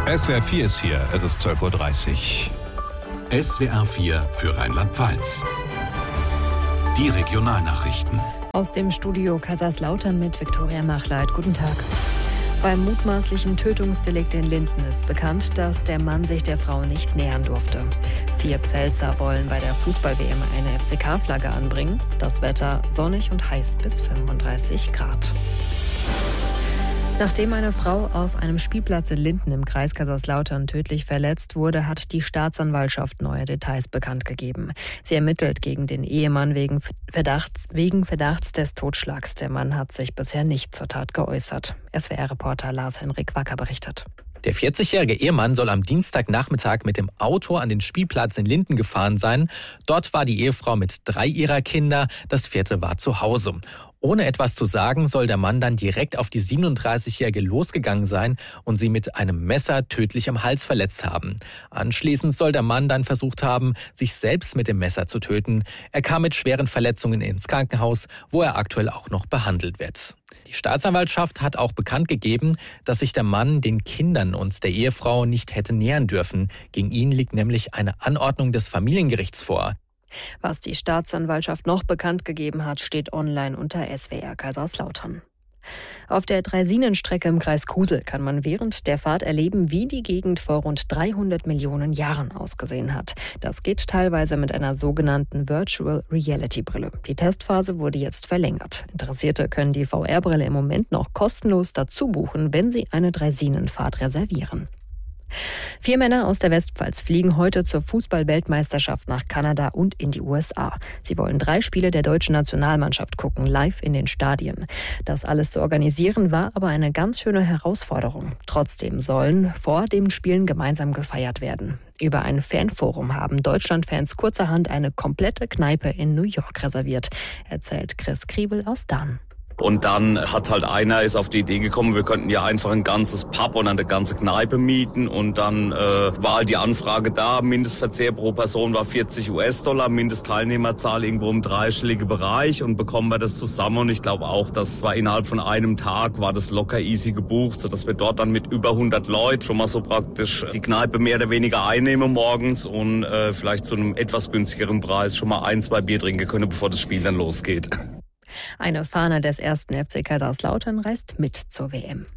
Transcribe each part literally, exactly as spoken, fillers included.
S W R vier ist hier, es ist zwölf Uhr dreißig. S W R vier für Rheinland-Pfalz. Die Regionalnachrichten. Aus dem Studio Kaiserslautern mit Viktoria Machleit. Guten Tag. Beim mutmaßlichen Tötungsdelikt in Linden ist bekannt, dass der Mann sich der Frau nicht nähern durfte. Vier Pfälzer wollen bei der Fußball-W M eine F C K-Flagge anbringen. Das Wetter sonnig und heiß bis fünfunddreißig Grad. Nachdem eine Frau auf einem Spielplatz in Linden im Kreis Kaiserslautern tödlich verletzt wurde, hat die Staatsanwaltschaft neue Details bekannt gegeben. Sie ermittelt gegen den Ehemann wegen Verdachts, wegen Verdachts des Totschlags. Der Mann hat sich bisher nicht zur Tat geäußert. S W R-Reporter Lars-Henrik Wacker berichtet. Der vierzigjährige Ehemann soll am Dienstagnachmittag mit dem Auto an den Spielplatz in Linden gefahren sein. Dort war die Ehefrau mit drei ihrer Kinder, das vierte war zu Hause. Ohne etwas zu sagen, soll der Mann dann direkt auf die siebenunddreißigjährige losgegangen sein und sie mit einem Messer tödlich am Hals verletzt haben. Anschließend soll der Mann dann versucht haben, sich selbst mit dem Messer zu töten. Er kam mit schweren Verletzungen ins Krankenhaus, wo er aktuell auch noch behandelt wird. Die Staatsanwaltschaft hat auch bekannt gegeben, dass sich der Mann den Kindern und der Ehefrau nicht hätte nähern dürfen. Gegen ihn liegt nämlich eine Anordnung des Familiengerichts vor. Was die Staatsanwaltschaft noch bekannt gegeben hat, steht online unter S W R Kaiserslautern. Auf der Dreisinenstrecke im Kreis Kusel kann man während der Fahrt erleben, wie die Gegend vor rund dreihundert Millionen Jahren ausgesehen hat. Das geht teilweise mit einer sogenannten Virtual Reality Brille. Die Testphase wurde jetzt verlängert. Interessierte können die V R-Brille im Moment noch kostenlos dazu buchen, wenn sie eine Dreisinenfahrt reservieren. Vier Männer aus der Westpfalz fliegen heute zur Fußball-Weltmeisterschaft nach Kanada und in die U S A. Sie wollen drei Spiele der deutschen Nationalmannschaft gucken, live in den Stadien. Das alles zu organisieren war aber eine ganz schöne Herausforderung. Trotzdem sollen vor den Spielen gemeinsam gefeiert werden. Über ein Fanforum haben Deutschlandfans kurzerhand eine komplette Kneipe in New York reserviert, erzählt Chris Kriebel aus Dahn. Und dann hat halt einer ist auf die Idee gekommen, wir könnten ja einfach ein ganzes Pub und eine ganze Kneipe mieten. Und dann äh, war halt die Anfrage da, Mindestverzehr pro Person war vierzig US-Dollar, Mindestteilnehmerzahl irgendwo im dreistelligen Bereich. Und bekommen wir das zusammen. Und ich glaube auch, das war innerhalb von einem Tag, war das locker easy gebucht, sodass wir dort dann mit über hundert Leuten schon mal so praktisch die Kneipe mehr oder weniger einnehmen morgens und äh, vielleicht zu einem etwas günstigeren Preis schon mal ein, zwei Bier trinken können, bevor das Spiel dann losgeht. Eine Fahne des ersten F C Kaiserslautern reist mit zur W M.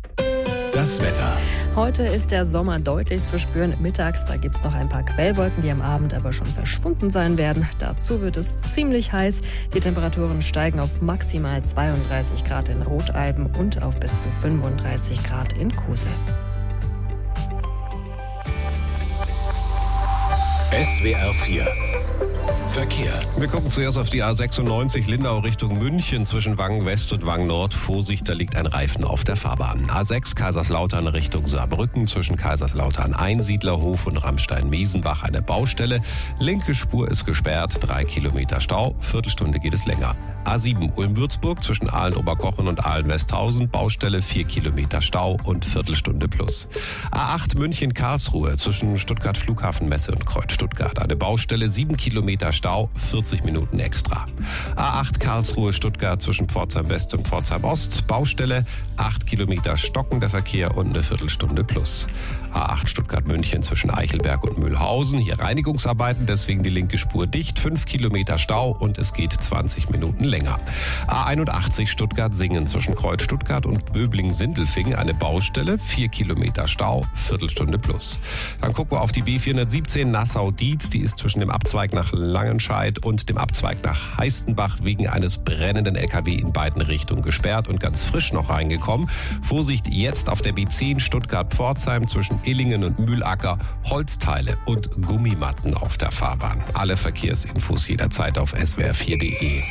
Das Wetter. Heute ist der Sommer deutlich zu spüren. Mittags, da gibt es noch ein paar Quellwolken, die am Abend aber schon verschwunden sein werden. Dazu wird es ziemlich heiß. Die Temperaturen steigen auf maximal zweiunddreißig Grad in Rotalben und auf bis zu fünfunddreißig Grad in Kusel. S W R vier Verkehr. Wir gucken zuerst auf die A sechsundneunzig Lindau Richtung München zwischen Wangen West und Wangen Nord. Vorsicht, da liegt ein Reifen auf der Fahrbahn. A sechs Kaiserslautern Richtung Saarbrücken zwischen Kaiserslautern Einsiedlerhof und Ramstein-Miesenbach eine Baustelle. Linke Spur ist gesperrt, drei Kilometer Stau, Viertelstunde geht es länger. A sieben Ulm-Würzburg zwischen Aalen-Oberkochen und Aalen-Westhausen, Baustelle vier Kilometer Stau und Viertelstunde plus. A acht München-Karlsruhe zwischen Stuttgart-Flughafenmesse und Kreuz Stuttgart eine Baustelle, sieben Kilometer Stau, vierzig Minuten extra. A acht Karlsruhe-Stuttgart zwischen Pforzheim West und Pforzheim Ost, Baustelle, acht Kilometer stockender Verkehr und eine Viertelstunde plus. A acht Stuttgart-München zwischen Eichelberg und Mühlhausen, hier Reinigungsarbeiten, deswegen die linke Spur dicht, fünf Kilometer Stau und es geht zwanzig Minuten länger. A einundachtzig Stuttgart-Singen zwischen Kreuz Stuttgart und Böbling-Sindelfingen eine Baustelle, vier Kilometer Stau, Viertelstunde plus. Dann gucken wir auf die B vierhundertsiebzehn Nassau-Dietz, die ist zwischen dem Abzweig nach Langenscheid und dem Abzweig nach Heistenbach wegen eines brennenden L K W in beiden Richtungen gesperrt und ganz frisch noch reingekommen. Vorsicht jetzt auf der B zehn Stuttgart-Pforzheim zwischen Illingen und Mühlacker, Holzteile und Gummimatten auf der Fahrbahn. Alle Verkehrsinfos jederzeit auf S W R vier Punkt de.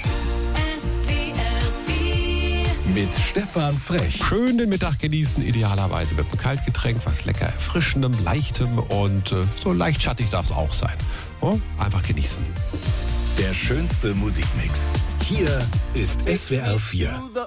Mit Stefan Frech. Schön den Mittag genießen, idealerweise mit einem Kaltgetränk, was lecker erfrischendem, leichtem und äh, so leicht schattig darf es auch sein. Oh, einfach genießen. Der schönste Musikmix. Hier ist S W R vier.